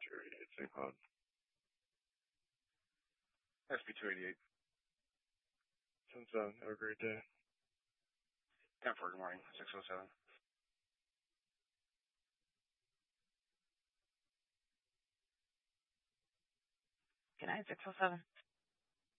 St. Cloud. SB288. 10-7. Have a great day. 10-4, good morning. 607. Good night, 607.